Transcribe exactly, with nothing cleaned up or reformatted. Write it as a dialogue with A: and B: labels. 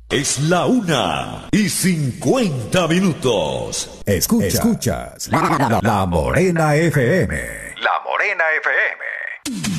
A: Es la una y cincuenta minutos.
B: Escuchas, Escuchas la, la, la Morena F M.
A: La Morena F M.